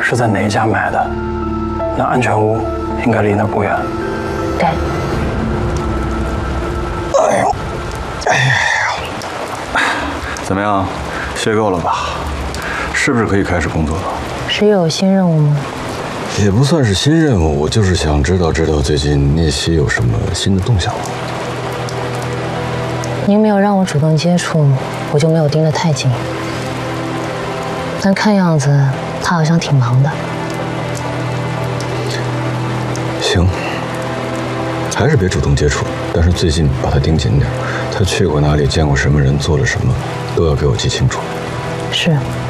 是在哪一家买的？那安全屋应该离那不远。 对。 哎呦，哎呀，怎么样，歇够了吧？是不是可以开始工作了？ 是又有新任务吗？ 也不算是新任务，我就是想知道最近聂曦有什么新的动向。 您没有让我主动接触，我就没有盯得太紧。但看样子他好像挺忙的。 行，还是别主动接触，但是最近把他盯紧点。他去过哪里，见过什么人，做了什么，都要给我记清楚。 是。